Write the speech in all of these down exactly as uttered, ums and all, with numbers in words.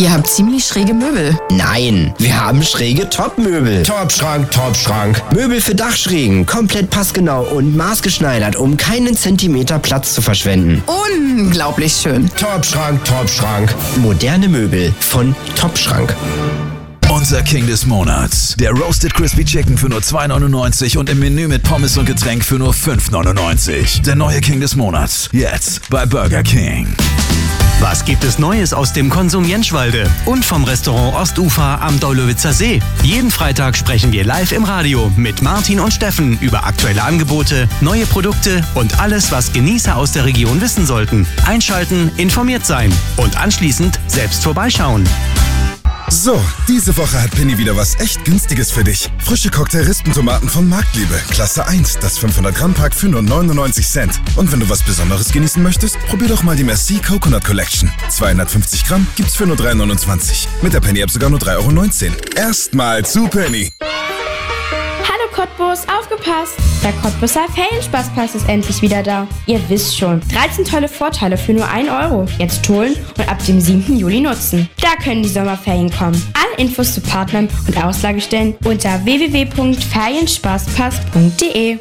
Ihr habt ziemlich schräge Möbel. Nein, wir haben schräge Top-Möbel. Top-Schrank, Top-Schrank. Möbel für Dachschrägen, komplett passgenau und maßgeschneidert, um keinen Zentimeter Platz zu verschwenden. Unglaublich schön. Top-Schrank, Top-Schrank. Moderne Möbel von Top-Schrank. Unser King des Monats. Der Roasted Crispy Chicken für nur zwei neunundneunzig und im Menü mit Pommes und Getränk für nur fünf neunundneunzig. Der neue King des Monats. Jetzt bei Burger King. Was gibt es Neues aus dem Konsum Jenschwalde und vom Restaurant Ostufer am Daulowitzer See? Jeden Freitag sprechen wir live im Radio mit Martin und Steffen über aktuelle Angebote, neue Produkte und alles, was Genießer aus der Region wissen sollten. Einschalten, informiert sein und anschließend selbst vorbeischauen. So, diese Woche hat Penny wieder was echt Günstiges für dich. Frische Cocktail-Rispentomaten von Marktliebe, Klasse eins, das fünfhundert Gramm Pack für nur neunundneunzig Cent. Und wenn du was Besonderes genießen möchtest, probier doch mal die Merci Coconut Collection. zweihundertfünfzig Gramm gibt's für nur drei neunundzwanzig. Mit der Penny-App sogar nur drei Euro neunzehn. Erstmal zu Penny. Hallo Cottbus, aufgepasst! Der Cottbuser Ferienspaßpass ist endlich wieder da. Ihr wisst schon, dreizehn tolle Vorteile für nur ein Euro. Jetzt holen und ab dem siebten Juli nutzen. Da können die Sommerferien kommen. Alle Infos zu Partnern und Auslagestellen unter w w w punkt ferienspaßpass punkt d e.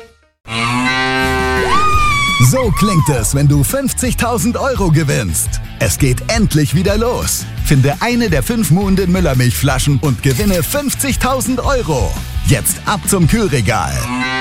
So klingt es, wenn du fünfzigtausend Euro gewinnst. Es geht endlich wieder los. Finde eine der fünf Muhnden Müllermilchflaschen und gewinne fünfzigtausend Euro. Jetzt ab zum Kühlregal.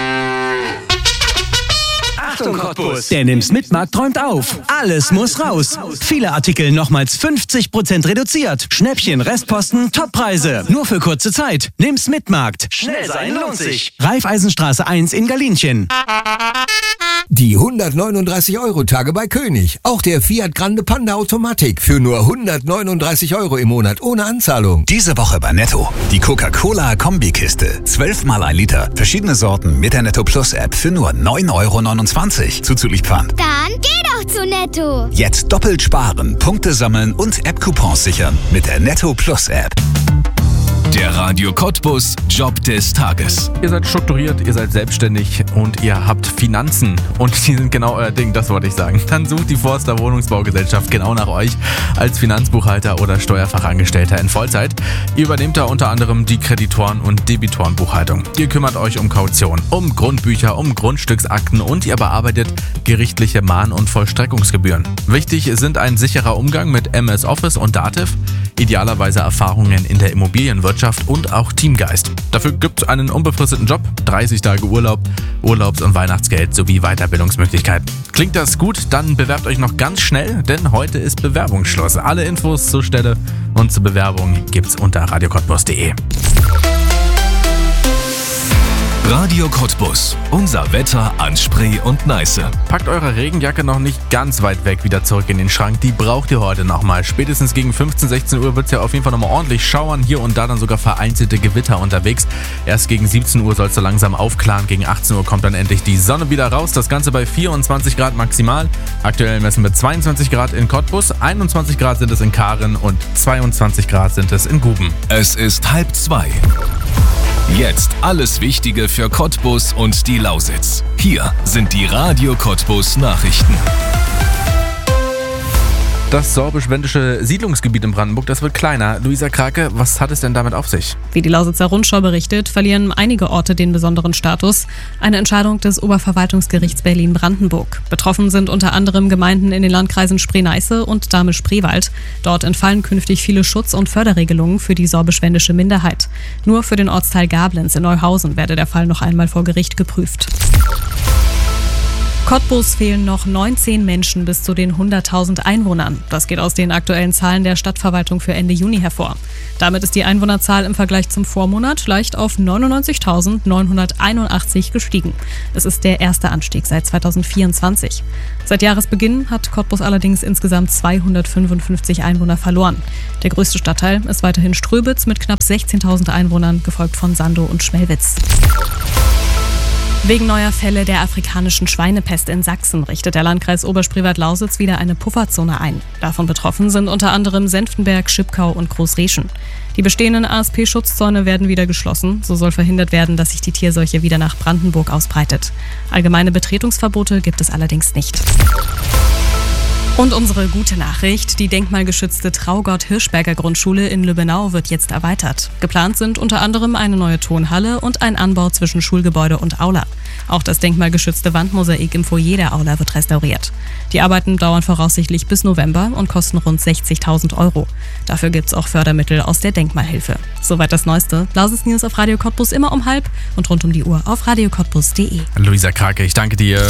Achtung Cottbus! Der Nimm's Mitmarkt träumt auf. Alles muss raus. Viele Artikel nochmals fünfzig Prozent reduziert. Schnäppchen, Restposten, Toppreise. Nur für kurze Zeit. Nimm's Mitmarkt. Schnell sein lohnt sich. Raiffeisenstraße eins in Galinchen. Die hundertneununddreißig-Euro-Tage bei König. Auch der Fiat Grande Panda Automatik für nur hundertneununddreißig Euro im Monat ohne Anzahlung. Diese Woche bei Netto. Die Coca-Cola Kombikiste. zwölf mal ein Liter. Verschiedene Sorten mit der Netto Plus App für nur neun Euro neunundzwanzig. Zuzüglich Pfand. Dann geh doch zu Netto. Jetzt doppelt sparen, Punkte sammeln und App-Coupons sichern mit der Netto Plus App. Der Radio Cottbus Job des Tages. Ihr seid strukturiert, ihr seid selbstständig und ihr habt Finanzen. Und die sind genau euer Ding, das wollte ich sagen. Dann sucht die Forster Wohnungsbaugesellschaft genau nach euch als Finanzbuchhalter oder Steuerfachangestellter in Vollzeit. Ihr übernehmt da unter anderem die Kreditoren- und Debitorenbuchhaltung. Ihr kümmert euch um Kaution, um Grundbücher, um Grundstücksakten und ihr bearbeitet gerichtliche Mahn- und Vollstreckungsgebühren. Wichtig sind ein sicherer Umgang mit M S Office und Dativ, idealerweise Erfahrungen in der Immobilienwirtschaft und auch Teamgeist. Dafür gibt es einen unbefristeten Job, dreißig Tage Urlaub, Urlaubs- und Weihnachtsgeld sowie Weiterbildungsmöglichkeiten. Klingt das gut? Dann bewerbt euch noch ganz schnell, denn heute ist Bewerbungsschluss. Alle Infos zur Stelle und zur Bewerbung gibt's unter radio cottbus punkt de. Radio Cottbus. Unser Wetter an Spree und Neiße. Packt eure Regenjacke noch nicht ganz weit weg wieder zurück in den Schrank. Die braucht ihr heute nochmal. Spätestens gegen fünfzehn, sechzehn Uhr wird es ja auf jeden Fall nochmal ordentlich schauern. Hier und da dann sogar vereinzelte Gewitter unterwegs. Erst gegen siebzehn Uhr soll es so langsam aufklaren. Gegen achtzehn Uhr kommt dann endlich die Sonne wieder raus. Das Ganze bei vierundzwanzig Grad maximal. Aktuell messen wir zweiundzwanzig Grad in Cottbus, einundzwanzig Grad sind es in Karen und zweiundzwanzig Grad sind es in Guben. Es ist halb zwei. Jetzt alles Wichtige für Cottbus und die Lausitz. Hier sind die Radio Cottbus Nachrichten. Das sorbisch-wendische Siedlungsgebiet in Brandenburg, das wird kleiner. Luisa Krake, was hat es denn damit auf sich? Wie die Lausitzer Rundschau berichtet, verlieren einige Orte den besonderen Status. Eine Entscheidung des Oberverwaltungsgerichts Berlin-Brandenburg. Betroffen sind unter anderem Gemeinden in den Landkreisen Spree-Neiße und Dahme-Spreewald. Dort entfallen künftig viele Schutz- und Förderregelungen für die sorbisch-wendische Minderheit. Nur für den Ortsteil Gablenz in Neuhausen werde der Fall noch einmal vor Gericht geprüft. Cottbus fehlen noch neunzehn Menschen bis zu den hunderttausend Einwohnern. Das geht aus den aktuellen Zahlen der Stadtverwaltung für Ende Juni hervor. Damit ist die Einwohnerzahl im Vergleich zum Vormonat leicht auf neunundneunzigtausendneunhunderteinundachtzig gestiegen. Es ist der erste Anstieg seit zweitausendvierundzwanzig. Seit Jahresbeginn hat Cottbus allerdings insgesamt zweihundertfünfundfünfzig Einwohner verloren. Der größte Stadtteil ist weiterhin Ströbitz mit knapp sechzehntausend Einwohnern, gefolgt von Sandow und Schmelwitz. Wegen neuer Fälle der afrikanischen Schweinepest in Sachsen richtet der Landkreis Oberspreewald-Lausitz wieder eine Pufferzone ein. Davon betroffen sind unter anderem Senftenberg, Schipkau und Großreschen. Die bestehenden A S P-Schutzzäune werden wieder geschlossen. So soll verhindert werden, dass sich die Tierseuche wieder nach Brandenburg ausbreitet. Allgemeine Betretungsverbote gibt es allerdings nicht. Und unsere gute Nachricht, die denkmalgeschützte Traugott-Hirschberger-Grundschule in Lübbenau wird jetzt erweitert. Geplant sind unter anderem eine neue Turnhalle und ein Anbau zwischen Schulgebäude und Aula. Auch das denkmalgeschützte Wandmosaik im Foyer der Aula wird restauriert. Die Arbeiten dauern voraussichtlich bis November und kosten rund sechzigtausend Euro. Dafür gibt's auch Fördermittel aus der Denkmalhilfe. Soweit das Neueste. Lauses News auf Radio Cottbus immer um halb und rund um die Uhr auf radio cottbus punkt de. Luisa Krake, ich danke dir.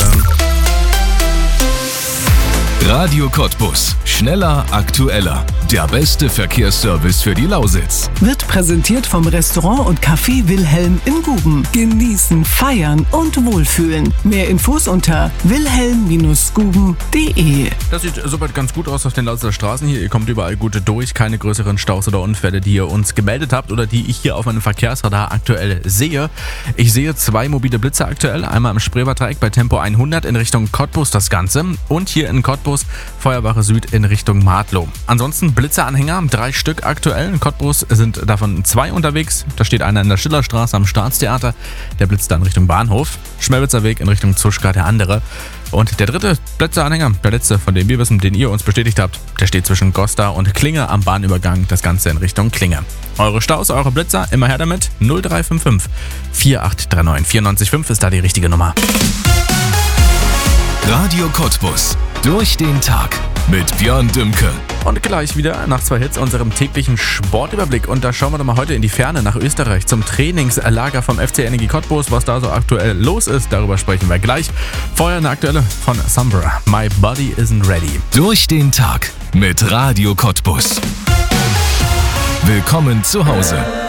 Radio Cottbus. Schneller, aktueller. Der beste Verkehrsservice für die Lausitz. Wird präsentiert vom Restaurant und Café Wilhelm in Guben. Genießen, feiern und wohlfühlen. Mehr Infos unter wilhelm Bindestrich guben punkt de. Das sieht soweit ganz gut aus auf den Lausitzer Straßen hier. Ihr kommt überall gut durch. Keine größeren Staus oder Unfälle, die ihr uns gemeldet habt oder die ich hier auf meinem Verkehrsradar aktuell sehe. Ich sehe zwei mobile Blitze aktuell. Einmal im Spreewaldreieck bei Tempo hundert in Richtung Cottbus das Ganze. Und hier in Cottbus Feuerwache Süd in Richtung Martlow. Ansonsten Blitzeranhänger, drei Stück aktuell. In Cottbus sind davon zwei unterwegs. Da steht einer in der Schillerstraße am Staatstheater. Der blitzt dann Richtung Bahnhof. Schmelwitzer Weg in Richtung Zuschka der andere. Und der dritte Blitzeranhänger, der letzte, von dem wir wissen, den ihr uns bestätigt habt, der steht zwischen Goslar und Klinge am Bahnübergang. Das Ganze in Richtung Klinge. Eure Staus, eure Blitzer, immer her damit. null drei fünf fünf vier acht drei neun vier neun fünf ist da die richtige Nummer. Radio Cottbus. Durch den Tag mit Björn Dümke. Und gleich wieder nach zwei Hits unserem täglichen Sportüberblick. Und da schauen wir doch mal heute in die Ferne nach Österreich zum Trainingslager vom F C Energie Cottbus. Was da so aktuell los ist, darüber sprechen wir gleich. Vorher eine aktuelle von Sombra. My Body Isn't Ready. Durch den Tag mit Radio Cottbus. Willkommen zu Hause.